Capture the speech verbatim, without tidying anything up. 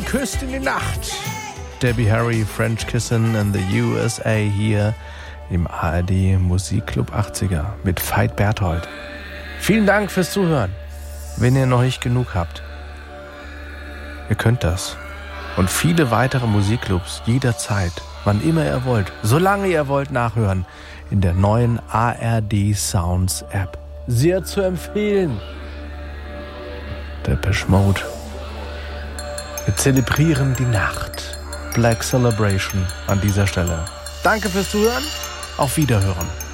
küsst in die Nacht. Debbie Harry, French Kissin' in the U S A hier im A R D Musikclub achtziger mit Veit Berthold. Vielen Dank fürs Zuhören. Wenn ihr noch nicht genug habt, ihr könnt das. Und viele weitere Musikclubs jederzeit, wann immer ihr wollt, solange ihr wollt, nachhören in der neuen A R D Sounds App. Sehr zu empfehlen. Depeche Mode. Wir zelebrieren die Nacht. Black Celebration an dieser Stelle. Danke fürs Zuhören. Auf Wiederhören.